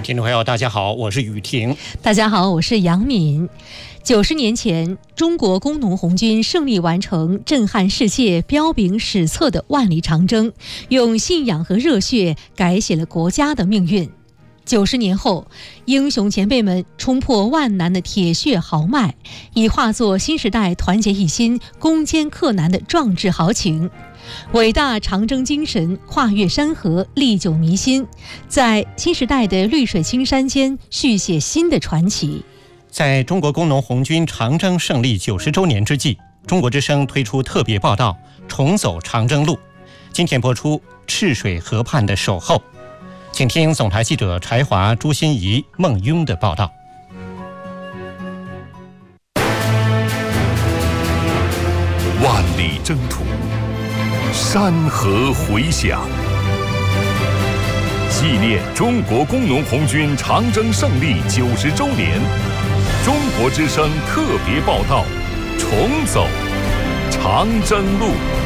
听众朋友，大家好，我是雨婷。 大家好，我是杨敏。90年前，中国工农红军胜利完成震撼世界、彪炳史册的万里长征，用信仰和热血改写了国家的命运。90年后，英雄前辈们冲破万难的铁血豪迈，已化作新时代团结一心、攻坚克难的壮志豪情。伟大长征精神跨越山河，历久弥新，在新时代的绿水青山间续写新的传奇。 在中国工农红军长征胜利90周年之际，中国之声推出特别报道《重走长征路》。今天播出赤水河畔的守候，请听总台记者柴华、朱心怡、孟雍的报道。 万里征途，山河回响，纪念中国工农红军长征胜利90周年，中国之声特别报道《重走长征路》。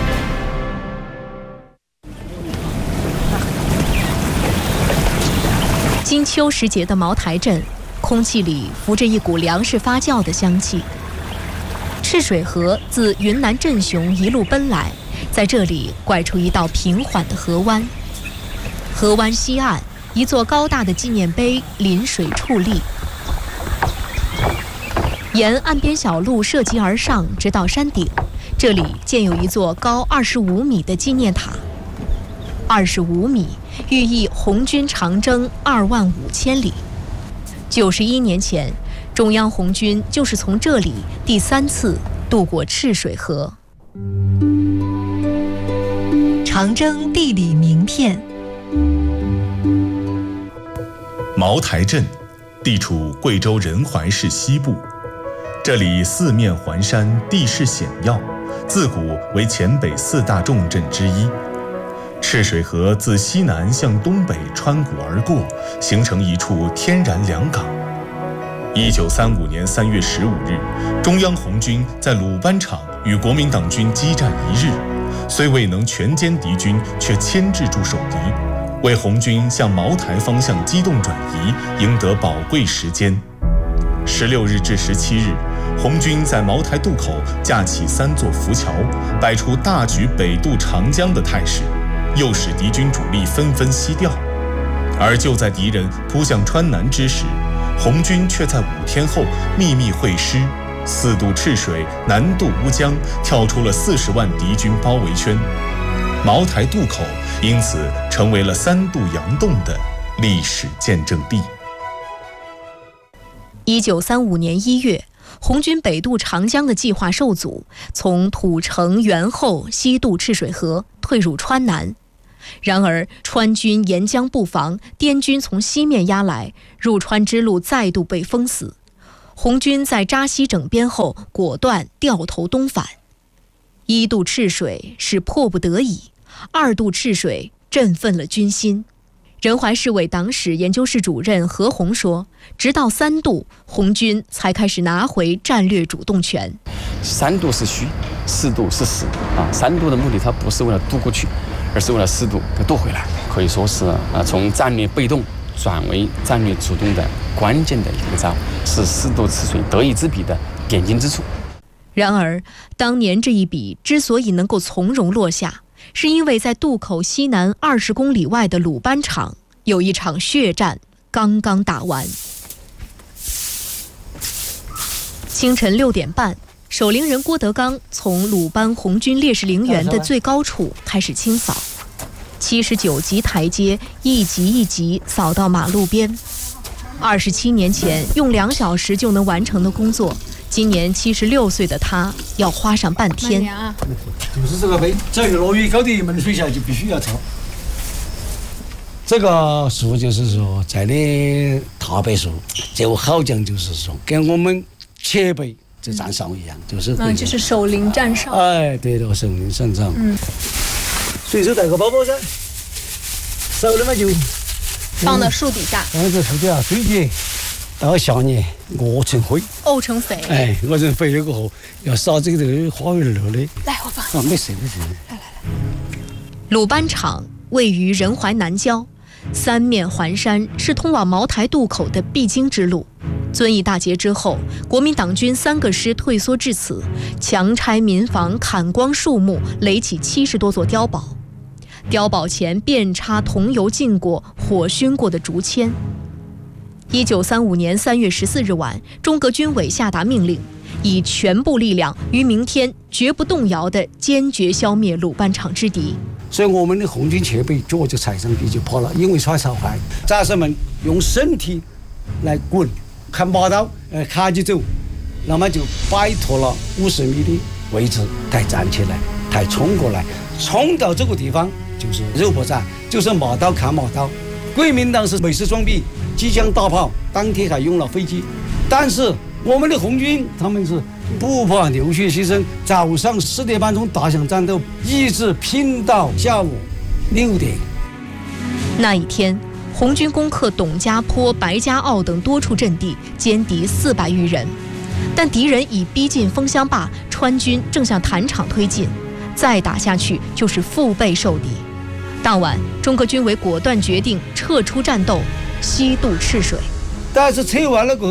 金秋时节的茅台镇，空气里浮着一股粮食发酵的香气。赤水河自云南镇雄一路奔来，在这里拐出一道平缓的河湾。河湾西岸，一座高大的纪念碑临水矗立。沿岸边小路涉级而上，直到山顶，这里建有一座高25米的纪念塔。25米，寓意红军长征25000里。91年前，中央红军就是从这里第3次渡过赤水河。长征地理名片。 茅台镇地处贵州仁怀市西部，这里四面环山，地势险要，自古为黔北4大重镇之一。赤水河自西南向东北穿谷而过，形成一处天然良港。1935年3月15日，中央红军在鲁班场与国民党军激战1日，虽未能全歼敌军，却牵制住守敌，为红军向茅台方向机动转移赢得宝贵时间。16日至17日，红军在茅台渡口架起3座浮桥，摆出大举北渡长江的态势，诱使敌军主力纷纷西调。而就在敌人扑向川南之时，红军却在5天后秘密会师，4渡赤水，南渡乌江，跳出了40万敌军包围圈。茅台渡口因此成为了3渡洋洞的历史见证地。 1935年1月，红军北渡长江的计划受阻，从土城、元后西渡赤水河，退入川南。然而川军沿江布防，滇军从西面压来，入川之路再度被封死。红军在扎西整编后，果断掉头东返。1渡赤水是迫不得已，2渡赤水振奋了军心。仁怀市委党史研究室主任何鸿说，直到3渡，红军才开始拿回战略主动权。 3渡是虚，4渡是实啊。3渡的目的，它不是为了渡过去，而是为了4渡给渡回来，可以说是从战略被动转为战略主动的关键的一个招，是4渡赤水得一之笔的点睛之处。 然而，当年这一笔之所以能够从容落下，是因为在渡口西南20公里外的鲁班场，有一场血战刚刚打完。清晨6点半，守陵人郭德纲从鲁班红军烈士陵园的最高处开始清扫，79级台阶一级一级扫到马路边。27年前用2小时就能完成的工作，今年76岁的他要花上半天。 就是这个碑，只要落雨高的门水下就必须要抄。这个树就是说在的踏白树，就好像就是说跟我们前辈这站哨一样，就是守陵站哨。 哎，对了，守陵站哨。随手带个包包噻，少了嘛就放到树底下。 放在树底下，水节到下年沤成灰， 沤成肥。 哎，沤成肥了过后，要撒这个花园了的。 来，我放。 没事。 来。 鲁班场位于仁怀南郊， 三面环山是通往茅台渡口的必经之路。遵义大捷之后，国民党军3个师退缩至此，强拆民房，砍光树木，垒起70多座碉堡。碉堡前遍插桐油浸过、火熏过的竹签。1935年3月14日晚，中革军委下达命令，以全部力量于明天绝不动摇地坚决消灭鲁班场之敌。 所以我们的红军前辈脚就踩上地就跑了，因为耍小孩，战士们用身体来滚，看马刀，卡起走，那么就摆脱了50米的位置，才站起来，才冲过来，冲到这个地方就是肉搏战，就是马刀砍马刀。国民党是美式装备，机枪大炮，当天还用了飞机，但是我们的红军他们是不怕流血牺牲，早上4点半钟打响战斗，一直拼到下午6点。 那一天，红军攻克董家坡、白家坳等多处阵地，歼敌400余人。但敌人已逼近枫香坝，川军正向坛场推进，再打下去就是腹背受敌。当晚，中革军委果断决定撤出战斗，西渡赤水。 但是撤完了过后，